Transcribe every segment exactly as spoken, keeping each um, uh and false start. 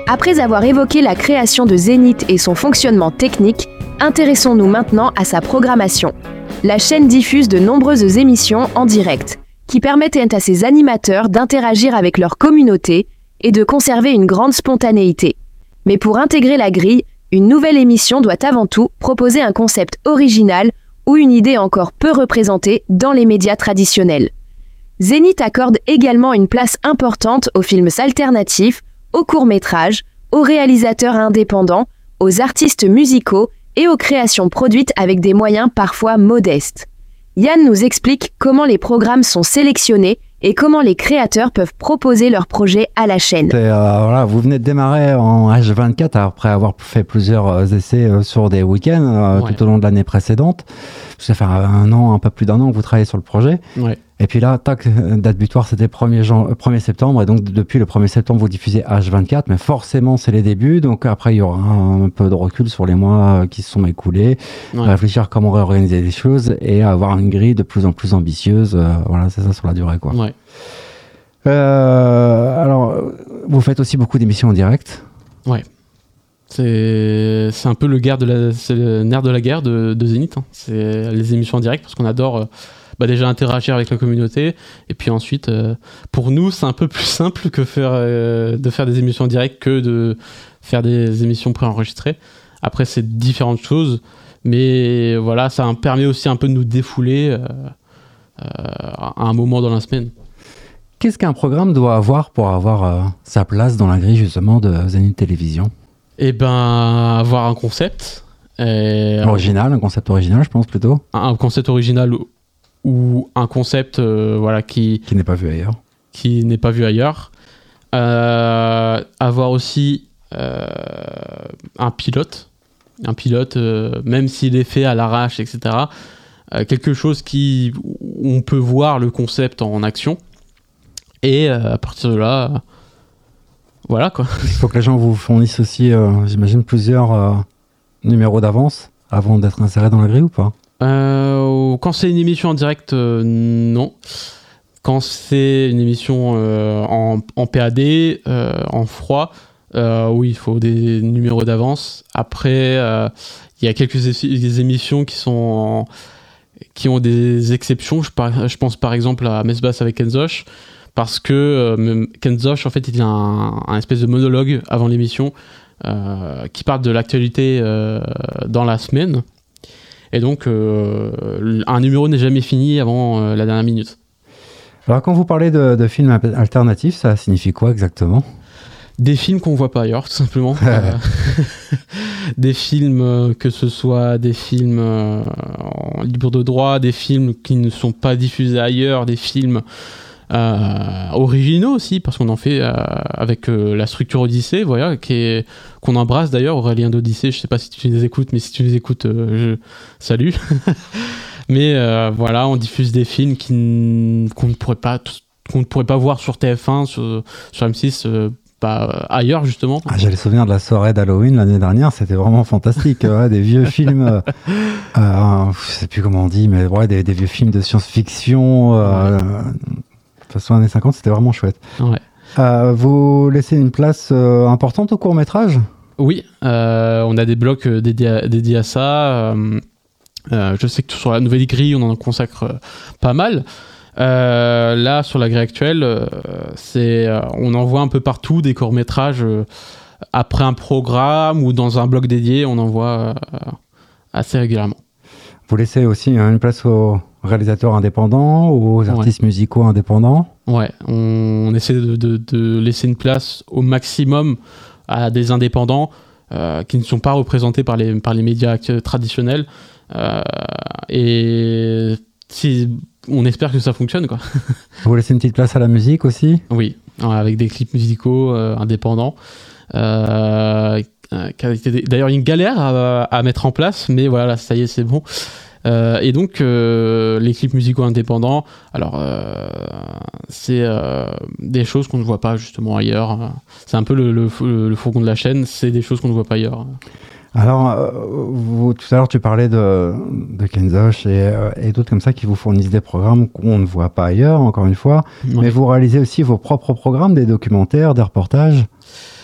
Après avoir évoqué la création de Zénith et son fonctionnement technique, intéressons-nous maintenant à sa programmation. La chaîne diffuse de nombreuses émissions en direct, qui permettent à ses animateurs d'interagir avec leur communauté et de conserver une grande spontanéité. Mais pour intégrer la grille, une nouvelle émission doit avant tout proposer un concept original ou une idée encore peu représentée dans les médias traditionnels. Zénith accorde également une place importante aux films alternatifs, aux courts-métrages, aux réalisateurs indépendants, aux artistes musicaux et aux créations produites avec des moyens parfois modestes. Yann nous explique comment les programmes sont sélectionnés et comment les créateurs peuvent proposer leurs projets à la chaîne. Euh, voilà, vous venez de démarrer en H vingt-quatre après avoir fait plusieurs essais euh, sur des week-ends euh, ouais. tout au long de l'année précédente. Ça fait un an, un peu plus d'un an que vous travaillez sur le projet. Ouais. Et puis là, tac, date butoir, c'était premier septembre. Et donc, depuis le premier septembre, vous diffusez H vingt-quatre. Mais forcément, c'est les débuts. Donc, après, il y aura un, un peu de recul sur les mois qui se sont écoulés. Ouais. Réfléchir comment réorganiser les choses et avoir une grille de plus en plus ambitieuse. Euh, voilà, c'est ça sur la durée, quoi. Ouais. Euh, alors, vous faites aussi beaucoup d'émissions en direct. Ouais. C'est, c'est un peu le, guerre de la, c'est le nerf de la guerre de, de Zénith. Hein. C'est les émissions en direct parce qu'on adore euh, bah déjà interagir avec la communauté. Et puis ensuite, euh, pour nous, c'est un peu plus simple que faire, euh, de faire des émissions en direct que de faire des émissions préenregistrées. Après, c'est différentes choses. Mais voilà, ça permet aussi un peu de nous défouler euh, euh, à un moment dans la semaine. Qu'est-ce qu'un programme doit avoir pour avoir euh, sa place dans la grille justement de Zénith Télévision ? Eh ben, avoir un concept. Et original, un concept original, je pense plutôt. Un concept original ou, ou un concept euh, voilà, qui... Qui n'est pas vu ailleurs. Qui n'est pas vu ailleurs. Euh, avoir aussi euh, un pilote. Un pilote, euh, même s'il est fait à l'arrache, et cetera. Euh, quelque chose qui, où on peut voir le concept en action. Et euh, à partir de là... Euh, Voilà quoi. Il faut que les gens vous fournissent aussi, euh, j'imagine, plusieurs euh, numéros d'avance avant d'être insérés dans la grille ou pas ? euh, Quand c'est une émission en direct, euh, non. Quand c'est une émission euh, en, en P A D, euh, en froid, euh, oui, il faut des numéros d'avance. Après, il euh, y a quelques é- des émissions qui sont en, qui ont des exceptions. Je, par, je pense par exemple à Mesbas avec Kenzosh. Parce que euh, Kenzosh, en fait, il y a un, un espèce de monologue avant l'émission euh, qui parle de l'actualité euh, dans la semaine. Et donc, euh, un numéro n'est jamais fini avant euh, la dernière minute. Alors, quand vous parlez de, de films alternatifs, ça signifie quoi exactement ? Des films qu'on ne voit pas ailleurs, tout simplement. euh, des films, euh, que ce soit des films euh, en libre de droit, des films qui ne sont pas diffusés ailleurs, des films... Euh, originaux aussi parce qu'on en fait euh, avec euh, la structure Odyssée, voilà, qui est, qu'on embrasse d'ailleurs, Aurélien d'Odyssée, je sais pas si tu les écoutes, mais si tu les écoutes, euh, je... salut. Mais euh, voilà, on diffuse des films qui n... qu'on ne pourrait pas qu'on ne pourrait pas voir sur T F un, sur, sur M six, euh, bah, ailleurs justement. Ah, j'ai le souvenir de la soirée d'Halloween l'année dernière, c'était vraiment fantastique. Ouais, des vieux films, euh, euh, je sais plus comment on dit, mais ouais, des, des vieux films de science-fiction. Euh, ouais. De toute façon, années cinquante, c'était vraiment chouette. Ouais. Euh, vous laissez une place euh, importante au court-métrage ? Oui, euh, on a des blocs euh, dédiés, à, dédiés à ça. Euh, euh, je sais que sur la nouvelle grille, on en consacre euh, pas mal. Euh, là, sur la grille actuelle, euh, c'est, euh, on envoie un peu partout des courts-métrages euh, après un programme ou dans un bloc dédié, on envoie euh, assez régulièrement. Vous laissez aussi une place aux réalisateurs indépendants ou aux artistes ouais. musicaux indépendants ? Ouais, on, on essaie de, de, de laisser une place au maximum à des indépendants euh, qui ne sont pas représentés par les, par les médias traditionnels. Euh, et si, on espère que ça fonctionne, quoi. Vous laissez une petite place à la musique aussi ? Oui, avec des clips musicaux euh, indépendants. Euh, D'ailleurs, une galère à, à mettre en place, mais voilà, ça y est, c'est bon. Euh, et donc, euh, les clips musicaux indépendants, alors, euh, c'est euh, des choses qu'on ne voit pas justement ailleurs. C'est un peu le, le, le fourgon de la chaîne, c'est des choses qu'on ne voit pas ailleurs. Alors, euh, vous, tout à l'heure, tu parlais de, de Kenzosh et, euh, et d'autres comme ça qui vous fournissent des programmes qu'on ne voit pas ailleurs, encore une fois. Ouais. Mais vous réalisez aussi vos propres programmes, des documentaires, des reportages ?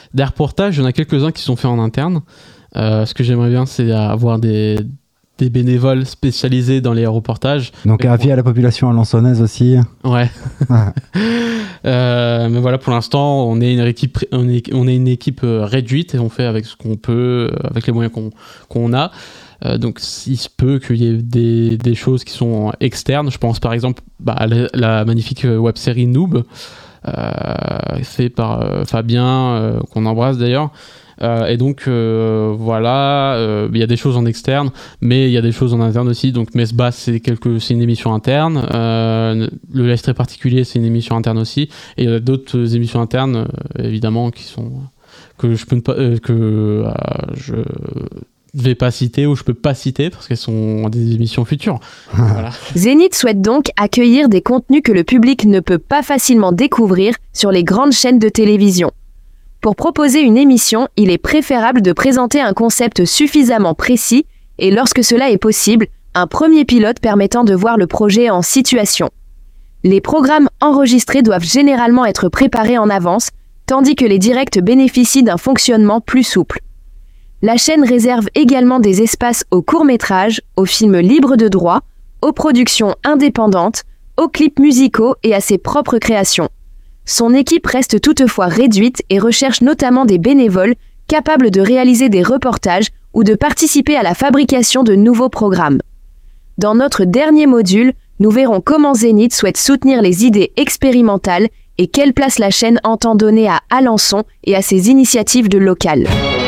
Des reportages, il y en a quelques-uns qui sont faits en interne. Euh, ce que j'aimerais bien, c'est avoir des, des bénévoles spécialisés dans les reportages. Donc avis pour... à la population alençonnaise aussi. Ouais. Ah. euh, mais voilà, pour l'instant, on est une équipe, on est, on est une équipe réduite et on fait avec ce qu'on peut, avec les moyens qu'on, qu'on a. Euh, donc il se peut qu'il y ait des, des choses qui sont externes. Je pense par exemple bah, à la, la magnifique web-série Noob, euh, fait par euh, Fabien, euh, qu'on embrasse d'ailleurs. Euh, et donc euh, voilà, il euh, y a des choses en externe, mais il y a des choses en interne aussi. Donc Mesbah, c'est quelque, c'est une émission interne. Euh, le Live très particulier, c'est une émission interne aussi. Et il y a d'autres émissions internes, euh, évidemment, qui sont que je peux ne pas euh, que euh, je vais pas citer ou je peux pas citer parce qu'elles sont des émissions futures. Voilà. Zénith souhaite donc accueillir des contenus que le public ne peut pas facilement découvrir sur les grandes chaînes de télévision. Pour proposer une émission, il est préférable de présenter un concept suffisamment précis et lorsque cela est possible, un premier pilote permettant de voir le projet en situation. Les programmes enregistrés doivent généralement être préparés en avance, tandis que les directs bénéficient d'un fonctionnement plus souple. La chaîne réserve également des espaces aux courts-métrages, aux films libres de droit, aux productions indépendantes, aux clips musicaux et à ses propres créations. Son équipe reste toutefois réduite et recherche notamment des bénévoles capables de réaliser des reportages ou de participer à la fabrication de nouveaux programmes. Dans notre dernier module, nous verrons comment Zénith souhaite soutenir les idées expérimentales et quelle place la chaîne entend donner à Alençon et à ses initiatives de local.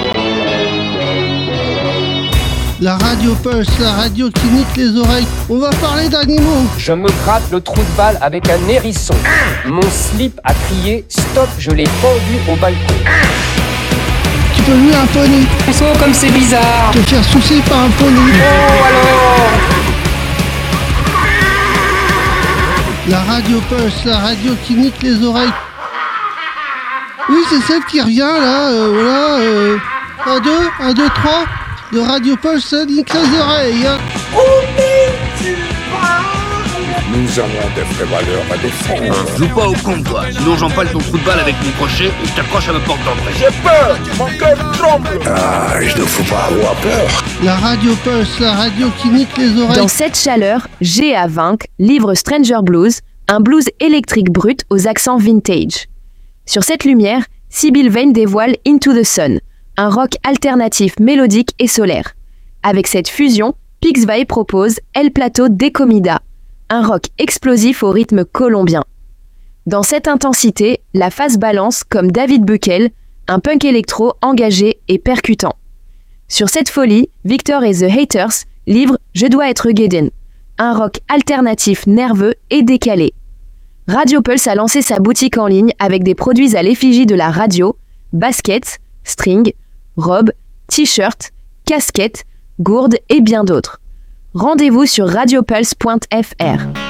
La radio Pulse, la radio qui nique les oreilles. On va parler d'animaux. Je me gratte le trou de balle avec un hérisson. Mon slip a crié stop, je l'ai pendu au balcon. Tu peux louer un poney. Oh, comme c'est bizarre. Te faire sucer par un poney. Oh alors. La radio Pulse, la radio qui nique les oreilles. Oui, c'est celle qui revient là, euh, voilà. Euh, un, deux, un, deux, trois. De Radio Pulse, ça nique les oreilles. Hein. Nous avons des vraies valeurs à défendre. Joue pas au con, toi. Sinon j'empale ton trou de balle avec mon crochet et je t'accroche à ma porte d'entrée. J'ai peur, mon cœur tremble. Ah, je ne faut pas avoir peur. La radio Pulse, la radio qui nique les oreilles. Dans cette chaleur, G A vaincre livre Stranger Blues, un blues électrique brut aux accents vintage. Sur cette lumière, Sibyl Vane dévoile Into the Sun, un rock alternatif mélodique et solaire. Avec cette fusion, Pixvay propose El Plato de Comida, un rock explosif au rythme colombien. Dans cette intensité, la face balance comme David Buckel, un punk électro engagé et percutant. Sur cette folie, Victor et The Haters livrent Je dois être Gaiden, un rock alternatif nerveux et décalé. Radio Pulse a lancé sa boutique en ligne avec des produits à l'effigie de la radio, baskets, string, robes, t-shirts, casquettes, gourdes et bien d'autres. Rendez-vous sur radiopulse point f r.